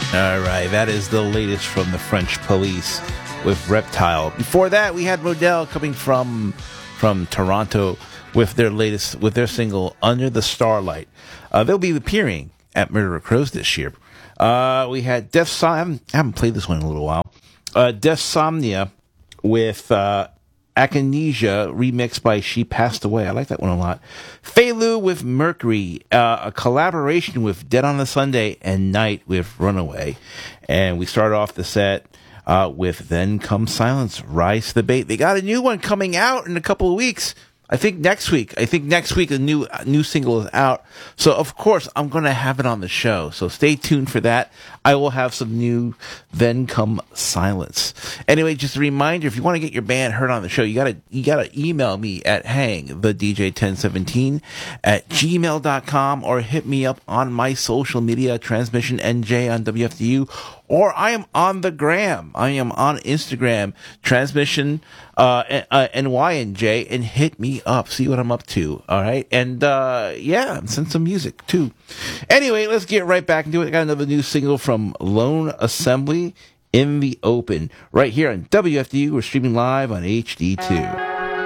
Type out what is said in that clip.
All right, that is the latest from the French Police with Reptile. Before that, we had Modell coming from Toronto with their single Under the Starlight. They'll be appearing at Murder Crows this year. We had I haven't played this one in a little while. Deathsomnia with Akinesia, remixed by She Passed Away. I like that one a lot. Feilu with Mercury, a collaboration with Dead on the Sunday, and Night with Runaway. And we started off the set with Then Comes Silence, Rise to the Bait. They got a new one coming out in a couple of weeks. I think next week a new single is out. So of course I'm going to have it on the show. So stay tuned for that. I will have some new Then Come Silence. Anyway, just a reminder, if you want to get your band heard on the show, you gotta email me at hangthedj1017@gmail.com or hit me up on my social media, Transmission NJ on WFDU, or I am on the gram. I am on Instagram, Transmission NYNJ, and hit me up. See what I'm up to. All right. And send some music too. Anyway, let's get right back into it. I got another new single from Lone Assembly, In the Open, right here on WFDU. We're streaming live on HD2.